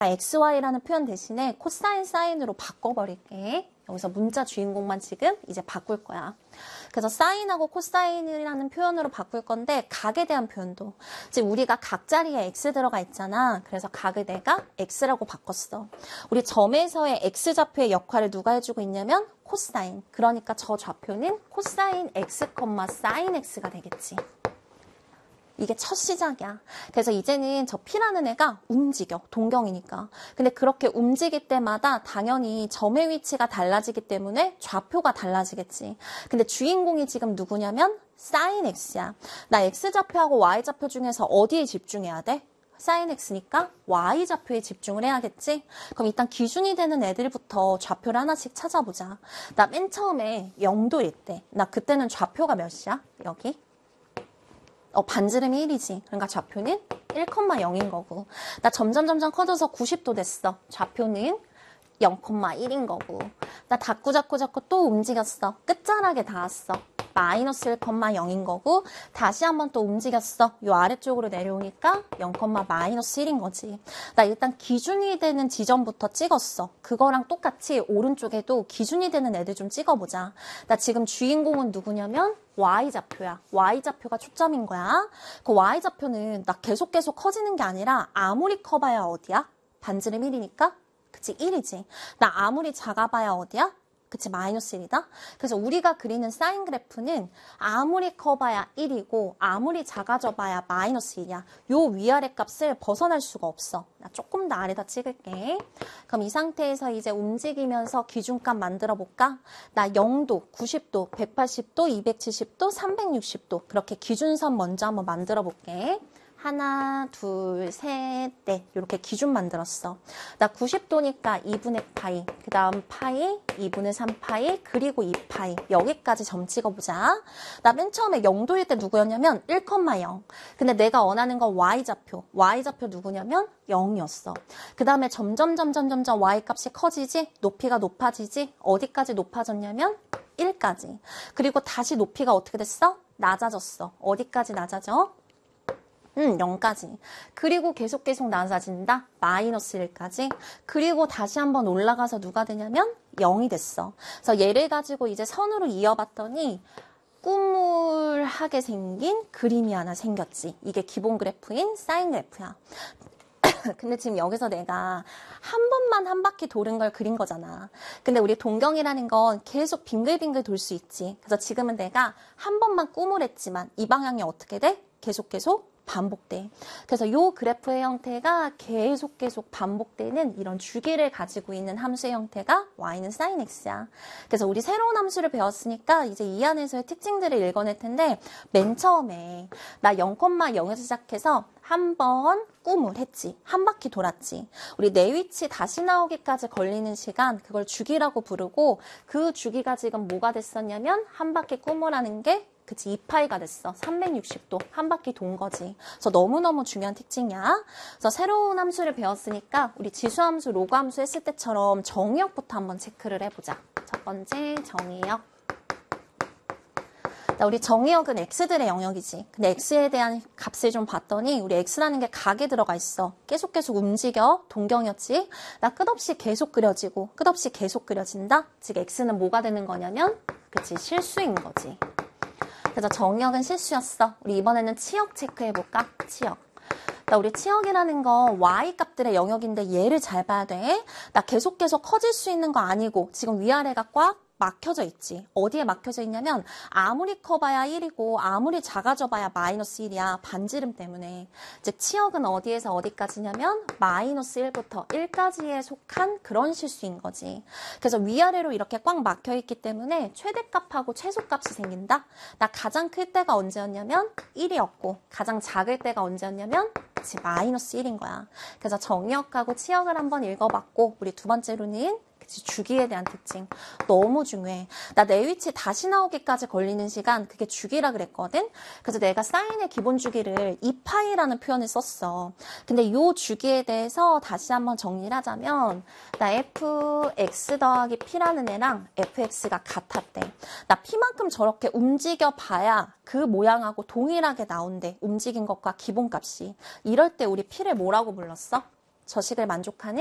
XY라는 표현 대신에 코사인, 사인으로 바꿔버릴게. 여기서 문자 주인공만 지금 이제 바꿀 거야. 그래서 사인하고 코사인이라는 표현으로 바꿀 건데 각에 대한 표현도. 지금 우리가 각 자리에 X 들어가 있잖아. 그래서 각을 내가 X라고 바꿨어. 우리 점에서의 X좌표의 역할을 누가 해주고 있냐면 코사인. 그러니까 저 좌표는 코사인 X, 사인 X가 되겠지. 이게 첫 시작이야. 그래서 이제는 저 P라는 애가 움직여. 동경이니까. 근데 그렇게 움직일 때마다 당연히 점의 위치가 달라지기 때문에 좌표가 달라지겠지. 근데 주인공이 지금 누구냐면 사인 X야. 나 X좌표하고 Y좌표 중에서 어디에 집중해야 돼? 사인 X니까 Y좌표에 집중을 해야겠지? 그럼 일단 기준이 되는 애들부터 좌표를 하나씩 찾아보자. 나 맨 처음에 0도일 때. 나 그때는 좌표가 몇이야? 여기? 반지름이 1이지. 그러니까 좌표는 1,0인 거고. 나 점점 커져서 90도 됐어. 좌표는 0,1인 거고. 나 자꾸 또 움직였어. 끝자락에 닿았어. 마이너스 1,0인 거고. 다시 한번 또 움직였어. 요 아래쪽으로 내려오니까 0, 마이너스 1인 거지. 나 일단 기준이 되는 지점부터 찍었어. 그거랑 똑같이 오른쪽에도 기준이 되는 애들 좀 찍어보자. 나 지금 주인공은 누구냐면 Y좌표야. Y좌표가 초점인 거야. 그 Y좌표는 나 계속 커지는 게 아니라 아무리 커봐야 어디야? 반지름 1이니까? 그치, 1이지. 나 아무리 작아봐야 어디야? 그치, 마이너스 1이다. 그래서 우리가 그리는 사인 그래프는 아무리 커봐야 1이고 아무리 작아져봐야 마이너스 1이야. 요 위아래 값을 벗어날 수가 없어. 나 조금 더 아래다 찍을게. 그럼 이 상태에서 이제 움직이면서 기준값 만들어 볼까? 나 0도, 90도, 180도, 270도, 360도 그렇게 기준선 먼저 한번 만들어 볼게. 하나, 둘, 셋, 넷 이렇게 기준 만들었어. 나 90도니까 2분의 파이, 그 다음 파이, 2분의 3파이, 그리고 2파이 여기까지 점 찍어보자. 나 맨 처음에 0도일 때 누구였냐면 1,0. 근데 내가 원하는 건 Y좌표. Y좌표 누구냐면 0이었어. 그 다음에 점점 Y 값이 커지지? 높이가 높아지지? 어디까지 높아졌냐면 1까지. 그리고 다시 높이가 어떻게 됐어? 낮아졌어. 어디까지 낮아져? 0까지. 그리고 계속 낮아진다. 마이너스 1까지. 그리고 다시 한번 올라가서 누가 되냐면 0이 됐어. 그래서 얘를 가지고 이제 선으로 이어봤더니 꾸물하게 생긴 그림이 하나 생겼지. 이게 기본 그래프인 사인 그래프야. 근데 지금 여기서 내가 한 번만 한 바퀴 도는 걸 그린 거잖아. 근데 우리 동경이라는 건 계속 빙글빙글 돌 수 있지. 그래서 지금은 내가 한 번만 꾸물했지만 이 방향이 어떻게 돼? 계속 반복돼. 그래서 요 그래프의 형태가 계속 반복되는 이런 주기를 가지고 있는 함수의 형태가 y는 sin x야. 그래서 우리 새로운 함수를 배웠으니까 이제 이 안에서의 특징들을 읽어낼 텐데 맨 처음에 나 0,0에서 시작해서 한 번 꾸물했지. 한 바퀴 돌았지. 우리 내 위치 다시 나오기까지 걸리는 시간 그걸 주기라고 부르고 그 주기가 지금 뭐가 됐었냐면 한 바퀴 꾸물하는 게 그치, 2파이가 됐어. 360도. 한 바퀴 돈 거지. 그래서 너무너무 중요한 특징이야. 그래서 새로운 함수를 배웠으니까 우리 지수함수, 로그함수 했을 때처럼 정의역부터 한번 체크를 해보자. 첫 번째, 정의역. 우리 정의역은 x들의 영역이지. 근데 x에 대한 값을 좀 봤더니 우리 x라는 게 각에 들어가 있어. 계속 움직여. 동경이었지. 나 끝없이 계속 그려지고 끝없이 계속 그려진다. 즉 x는 뭐가 되는 거냐면 그치, 실수인 거지. 그래서 정의역은 실수였어. 우리 이번에는 치역 체크해볼까? 치역. 우리 치역이라는 건 y 값들의 영역인데 얘를 잘 봐야 돼. 나 계속 커질 수 있는 거 아니고 지금 위아래가 꽉 막혀져 있지. 어디에 막혀져 있냐면 아무리 커봐야 1이고 아무리 작아져봐야 마이너스 1이야. 반지름 때문에. 즉 치역은 어디에서 어디까지냐면 마이너스 1부터 1까지에 속한 그런 실수인 거지. 그래서 위아래로 이렇게 꽉 막혀있기 때문에 최대값하고 최소값이 생긴다. 나 가장 클 때가 언제였냐면 1이었고 가장 작을 때가 언제였냐면 그치, 마이너스 1인 거야. 그래서 정의역하고 치역을 한번 읽어봤고 우리 두 번째로는 주기에 대한 특징 너무 중요해. 나 내 위치 다시 나오기까지 걸리는 시간 그게 주기라 그랬거든. 그래서 내가 사인의 기본 주기를 2파이라는 표현을 썼어. 근데 이 주기에 대해서 다시 한번 정리를 하자면 나 fx 더하기 p라는 애랑 fx가 같았대. 나 p만큼 저렇게 움직여 봐야 그 모양하고 동일하게 나온대. 움직인 것과 기본값이. 이럴 때 우리 p를 뭐라고 불렀어? 저식을 만족하는